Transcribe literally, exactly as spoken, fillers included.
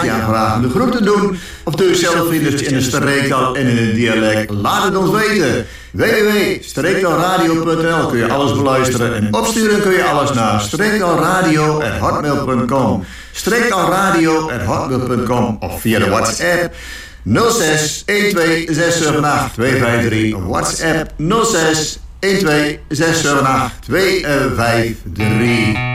radioaanvragen de groeten doen. Of doe je zelf vrienders in een streektaal en in een dialect. Laat het ons weten. w w w punt streektaalradio punt n l kun je alles beluisteren. En opsturen kun je alles naar streektaalradio punt hotmail punt com. streektaalradio punt hotmail punt com of via de WhatsApp nul zes een twee zes zeven acht twee vijf drie. WhatsApp nul zes een twee zes zeven acht twee vijf drie.